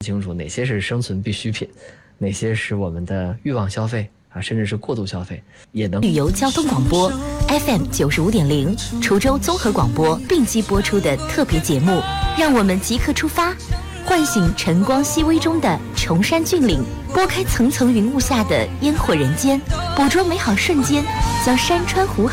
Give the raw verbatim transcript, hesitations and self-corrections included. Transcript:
清楚哪些是生存必需品，哪些是我们的欲望消费啊，甚至是过度消费，也能。 旅游交通广播 F M 九十五点零，滁州综合广播并机播出的特别节目，让我们即刻出发，唤醒晨光熹微中的崇山峻岭，拨开层层云雾下的烟火人间，捕捉美好瞬间，将山川湖海